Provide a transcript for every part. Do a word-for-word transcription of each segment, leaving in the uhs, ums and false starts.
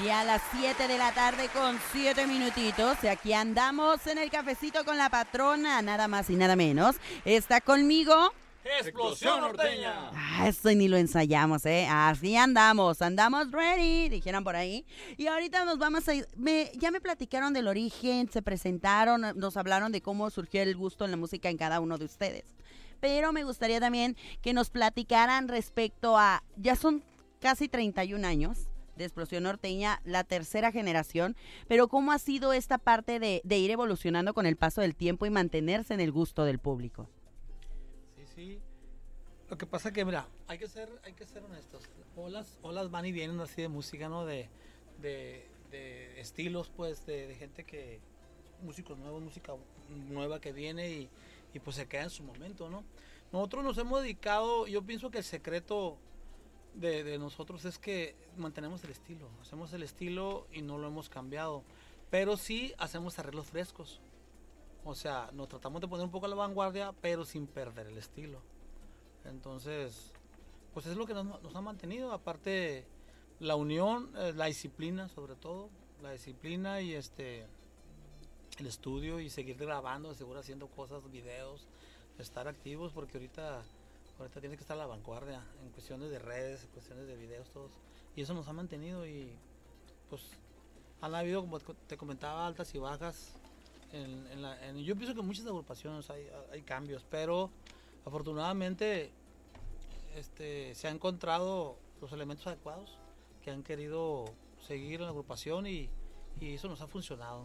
Ya a las siete de la tarde con siete minutitos. Y aquí andamos en el cafecito con la patrona, nada más y nada menos. Está conmigo... ¡Explosión Norteña! Ah, esto ni lo ensayamos, ¿eh? Así andamos, andamos ready, dijeron por ahí. Y ahorita nos vamos a ir, me, ya me platicaron del origen, se presentaron, nos hablaron de cómo surgió el gusto en la música en cada uno de ustedes. Pero me gustaría también que nos platicaran respecto a, ya son casi treinta y un años de Explosión Norteña, la tercera generación, pero cómo ha sido esta parte de, de ir evolucionando con el paso del tiempo y mantenerse en el gusto del público. Sí, lo que pasa que, mira, hay que ser, hay que ser honestos. Olas, olas van y vienen así de música, ¿no? De, de, de estilos, pues, de, de gente que, músicos nuevos, música nueva que viene y, y pues se queda en su momento, ¿no? Nosotros nos hemos dedicado, yo pienso que el secreto de, de nosotros es que mantenemos el estilo, hacemos el estilo y no lo hemos cambiado, pero sí hacemos arreglos frescos. O sea, nos tratamos de poner un poco a la vanguardia, pero sin perder el estilo. Entonces, pues es lo que nos, nos ha mantenido. Aparte, la unión, eh, la disciplina sobre todo, la disciplina y este el estudio y seguir grabando, seguir haciendo cosas, videos, estar activos, porque ahorita, ahorita tiene que estar a la vanguardia en cuestiones de redes, en cuestiones de videos, todos. Y eso nos ha mantenido y pues han habido, como te comentaba, altas y bajas. En, en la, en, yo pienso que en muchas agrupaciones hay, hay cambios, pero afortunadamente este, se han encontrado los elementos adecuados que han querido seguir en la agrupación y, y eso nos ha funcionado.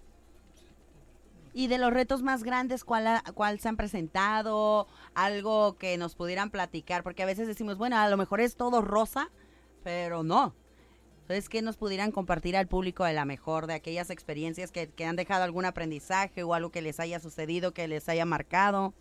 Y de los retos más grandes, ¿cuál, ha, ¿cuál se han presentado? Algo que nos pudieran platicar, porque a veces decimos, bueno, a lo mejor es todo rosa, pero no. Entonces, ¿qué nos pudieran compartir al público de la mejor, de aquellas experiencias que, que han dejado algún aprendizaje o algo que les haya sucedido, que les haya marcado,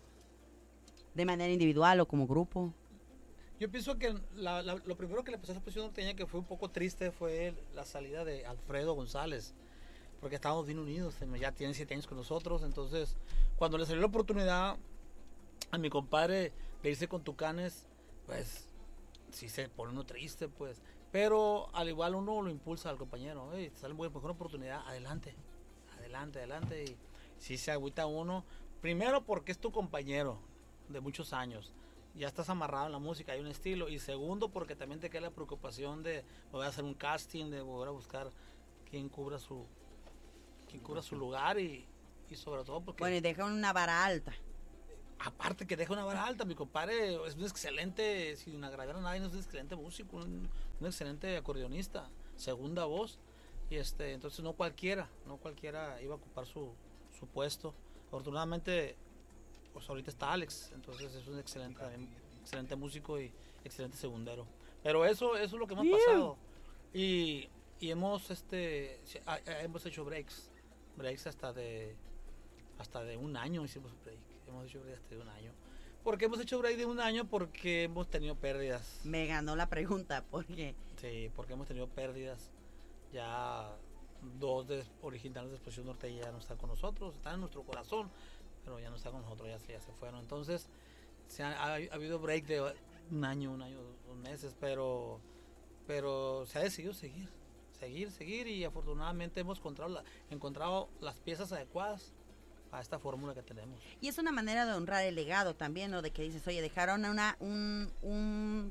de manera individual o como grupo? Yo pienso que la, la, lo primero que le pasó a la Explosión Norteña que fue un poco triste fue la salida de Alfredo González, porque estábamos bien unidos, ya tiene siete años con nosotros, entonces cuando le salió la oportunidad a mi compadre de irse con Tucanes, pues sí se pone uno triste, pues. Pero al igual uno lo impulsa al compañero, hey, te sale una mejor oportunidad, adelante, adelante, adelante. Y si se agüita uno, primero porque es tu compañero de muchos años, ya estás amarrado en la música, hay un estilo. Y segundo porque también te queda la preocupación de volver a hacer un casting, de volver a buscar quién cubra su, quién cubra su lugar y, y sobre todo porque... Bueno, y deja una vara alta. Aparte que deja una vara alta, mi compadre es un excelente, sin agraviar a nadie, es un excelente músico, un, un excelente acordeonista, segunda voz, y este, entonces no cualquiera, no cualquiera iba a ocupar su, su puesto. Afortunadamente, pues ahorita está Alex, entonces es un excelente, excelente músico y excelente segundero. Pero eso, eso es lo que hemos pasado. Y, y hemos este hemos hecho breaks, breaks hasta de hasta de un año hicimos break. Hemos hecho break hasta de un año. ¿Por qué hemos hecho break de un año? Porque hemos tenido pérdidas. Me ganó la pregunta, ¿por qué? Sí, porque hemos tenido pérdidas. Ya dos de, originales de Explosión Norteña ya no están con nosotros, están en nuestro corazón, pero ya no están con nosotros, ya, ya se fueron. Entonces, se ha, ha, ha habido break de un año, un año, dos meses, pero, pero se ha decidido seguir, seguir, seguir y afortunadamente hemos encontrado, la, encontrado las piezas adecuadas a esta fórmula que tenemos. Y es una manera de honrar el legado también, ¿no? De que dices, oye, dejaron una, un, un,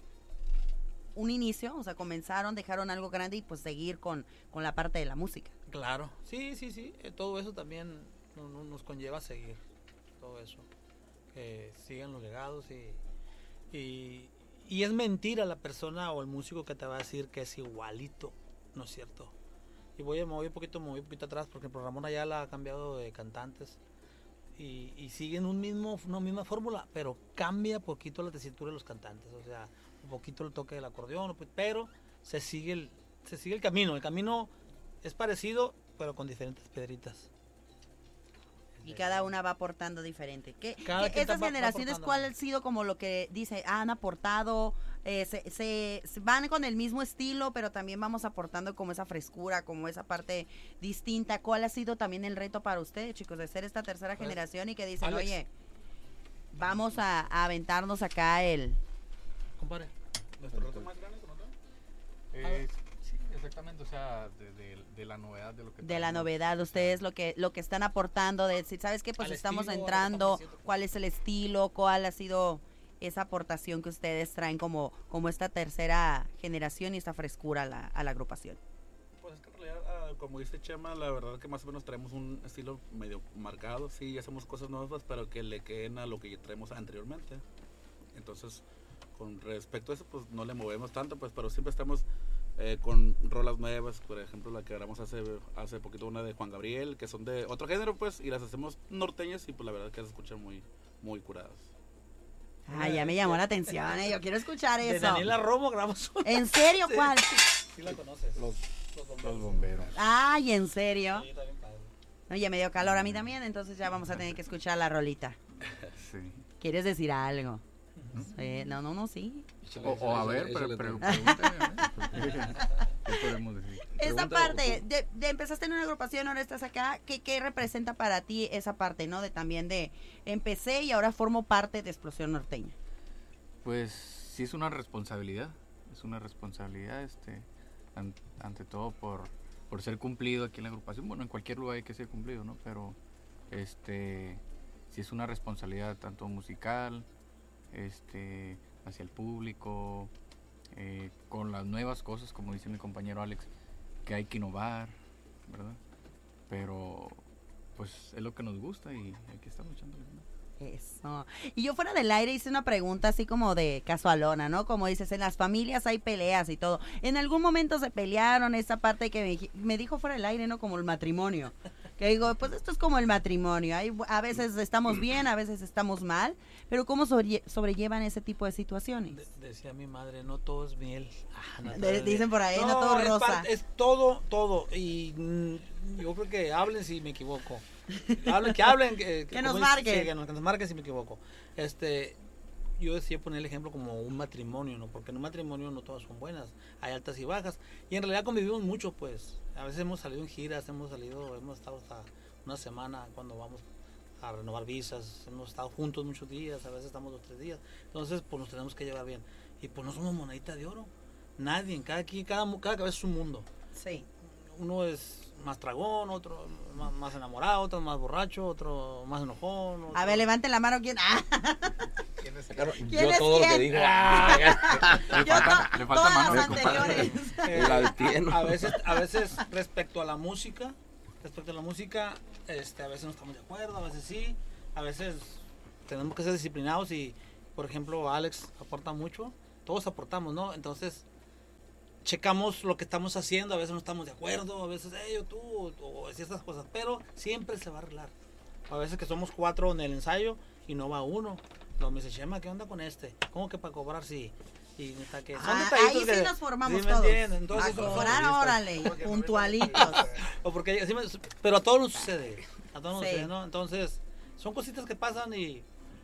un inicio, o sea, comenzaron, dejaron algo grande y pues seguir con, con la parte de la música. Claro, sí, sí, sí, eh, todo eso también no, no, nos conlleva a seguir, todo eso, que sigan los legados y, y, y es mentira la persona o el músico que te va a decir que es igualito, ¿no es cierto? Y voy a mover un poquito, mover un poquito atrás porque el programa Ayala ha cambiado de cantantes y, y siguen un mismo, una misma fórmula, pero cambia poquito la tesitura de los cantantes, o sea, un poquito el toque del acordeón, pero se sigue el, se sigue el camino, el camino es parecido, pero con diferentes piedritas. Y cada una va aportando diferente. ¿Qué, Cada ¿qué esas va, generaciones, va cuál ha sido como lo que dice, ah, han aportado, eh, se, se, se van con el mismo estilo, pero también vamos aportando como esa frescura, como esa parte distinta? ¿Cuál ha sido también el reto para ustedes, chicos, de ser esta tercera pues, generación y que dicen, Alex, oye, vamos a, a aventarnos acá el... Compadre, ¿nuestro reto más grande con otro? Eh, sí, exactamente, o sea, mucha de, de, de la novedad de lo que de la tenemos. novedad, ustedes lo que lo que están aportando, de decir, ¿sabes qué? Pues Al estamos estilo, entrando, al ¿cuál es el estilo? ¿Cuál ha sido esa aportación que ustedes traen como, como esta tercera generación y esta frescura a la, a la agrupación? Pues es que en realidad, ah, como dice Chema, la verdad que más o menos traemos un estilo medio marcado, sí, hacemos cosas nuevas, pero que le queden a lo que ya traemos anteriormente. Entonces, con respecto a eso, pues no le movemos tanto, pues, pero siempre estamos eh, con rolas nuevas, por ejemplo, la que grabamos hace, hace poquito, una de Juan Gabriel, que son de otro género, pues, y las hacemos norteñas y pues la verdad que se escuchan muy, muy curadas. Ay, ya me llamó la atención, eh, yo quiero escuchar De eso. Daniela Romo grabamos una. ¿En serio? ¿Cuál? Sí la conoces. Los, Los bomberos. los bomberos. Ay, ¿en serio? Sí, está bien padre. No, ya me dio calor a mí también, entonces ya vamos a tener que escuchar la rolita. Sí. ¿Quieres decir algo? Eh, no, no, no, sí. O, o a ver, pero, pero pregúntame, ¿eh? ¿Qué podemos decir? Esta Pregunta, parte, de, de empezaste en una agrupación, ahora estás acá, ¿qué, ¿qué representa para ti esa parte, no? De también de, empecé y ahora formo parte de Explosión Norteña. Pues sí es una responsabilidad, es una responsabilidad, este, an- ante todo por, por ser cumplido aquí en la agrupación. Bueno, en cualquier lugar hay que ser cumplido, ¿no? Pero, este, sí es una responsabilidad tanto musical, este, hacia el público, eh, con las nuevas cosas, como dice mi compañero Alex, que hay que innovar, ¿verdad? Pero, pues es lo que nos gusta y aquí estamos echándole, ¿no? Eso. Y yo fuera del aire hice una pregunta así como de casualona, ¿no? Como dices, en las familias hay peleas y todo. ¿En algún momento se pelearon esa parte que me, dij- me dijo fuera del aire, ¿no? Como el matrimonio. Que digo, pues esto es como el matrimonio. Hay, a veces estamos bien, a veces estamos mal. Pero ¿cómo sobre- sobrellevan ese tipo de situaciones? De- decía mi madre, no todo es miel. Ah, no todo De- es dicen miel. por ahí, no todo es rosa. parte- es todo, todo. Y mm, yo creo que hablen si me equivoco. Hablen, que hablen. Que, Que nos como dice- marquen. sí, que, nos, que nos marquen si me equivoco. Este, yo decía poner el ejemplo como un matrimonio, ¿no? Porque en un matrimonio no todas son buenas. Hay altas y bajas. Y en realidad convivimos mucho, pues. A veces hemos salido en giras, hemos salido, hemos estado hasta una semana cuando vamos a renovar visas, hemos estado juntos muchos días, a veces estamos dos tres días, entonces pues nos tenemos que llevar bien y pues no somos monedita de oro, nadie, cada quien, cada, mu- cada cabeza es un mundo, Sí. uno es más tragón, otro más, más enamorado, otro más borracho, otro más enojón, otro- A ver, levanten la mano. ¿Quién? Ah, Claro, ¿Quién yo es todo lo que quién? digo. Le yo falta, to- le falta todas mano, las compadre. anteriores. Eh, El altieno. a veces, a veces respecto a la música, respecto a la música, este, a veces no estamos de acuerdo, a veces sí, a veces tenemos que ser disciplinados y, por ejemplo, Alex aporta mucho, todos aportamos, ¿no? Entonces, checamos lo que estamos haciendo, a veces no estamos de acuerdo, a veces ellos, tú, o, o ciertas cosas, pero siempre se va a arreglar. A veces que somos cuatro en el ensayo y no va uno. Luego me dice, Chema, ¿qué onda con este? ¿Cómo que para cobrar sí? Y neta que son Ah, detallitos ahí sí que- nos formamos ¿sí me todos. entienden? Entonces, A son- cobrar, son- órale, puntualitos. o porque así me- pero a todos nos sucede, a todos nos Sí. sucede, ¿no? Entonces, son cositas que pasan y,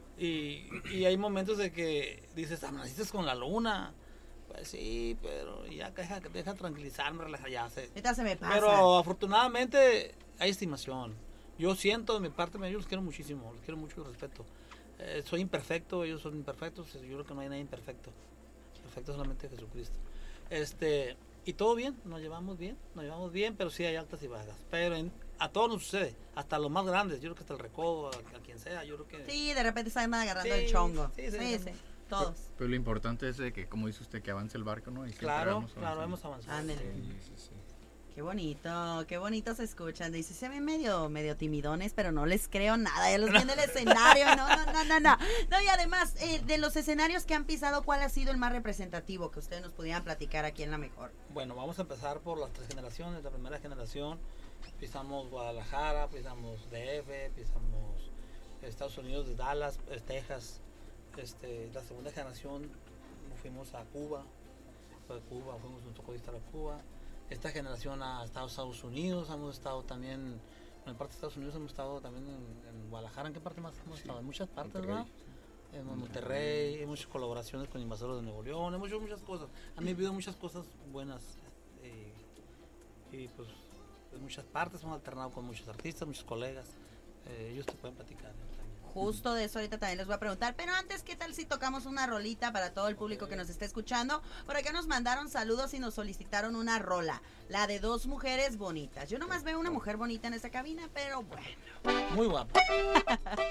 y, y hay momentos de que dices, amaneciste con la luna. Pues sí, pero ya deja, deja tranquilizarme, relajar, ya sé. Ahorita se me pasa. Pero afortunadamente hay estimación. Yo siento de mi parte, yo los quiero muchísimo, los quiero mucho y los respeto. Eh, soy imperfecto, ellos son imperfectos, yo creo que no hay nadie imperfecto. Perfecto solamente Jesucristo. Este, y todo bien, nos llevamos bien, nos llevamos bien, pero sí hay altas y bajas. Pero en- a todos nos sucede, hasta los más grandes, yo creo que hasta el recodo, a, a quien sea, yo creo que... Sí, de repente están agarrando Sí, el chongo. sí, Sí, sí, sí, sí. todos. Pero lo importante es de que, como dice usted, que avance el barco, ¿no? Y siempre Claro, vamos claro, avanzando. hemos avanzado. Ándele. Sí, sí, sí. Qué bonito, qué bonito se escuchan. Dice, se ven medio, medio timidones, pero no les creo nada. Ya los vi en el escenario. No, no, no, no, no. No, y además, eh, de los escenarios que han pisado, ¿cuál ha sido el más representativo que ustedes nos pudieran platicar aquí en La Mejor? Bueno, vamos a empezar por las tres generaciones. La primera generación, pisamos Guadalajara, pisamos D F, pisamos Estados Unidos, de Dallas, eh, Texas. Este, la segunda generación nos fuimos a Cuba, fue Cuba, fuimos un tocodista a Cuba. Esta generación ha estado en Estados Unidos, hemos estado también, en parte de Estados Unidos hemos estado también en, en Guadalajara. ¿En qué parte más hemos estado? En muchas partes, ¿verdad? En Monterrey, hemos hecho colaboraciones con Invasores de Nuevo León, hemos hecho muchas cosas. Han vivido muchas cosas buenas eh, y pues en muchas partes hemos alternado con muchos artistas, muchos colegas. Eh, ellos te pueden platicar, ¿eh? También. Justo de eso ahorita también les voy a preguntar. Pero antes, ¿qué tal si tocamos una rolita para todo el público que nos está escuchando? Por acá nos mandaron saludos y nos solicitaron una rola. La de Dos Mujeres Bonitas. Yo nomás veo una mujer bonita en esta cabina, pero bueno. Muy guapa.